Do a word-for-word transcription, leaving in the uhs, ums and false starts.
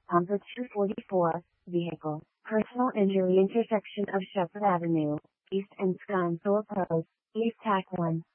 Number two forty-four, vehicle, personal injury intersection of Shepherd Avenue, East and Scansell Approach, East Tack one.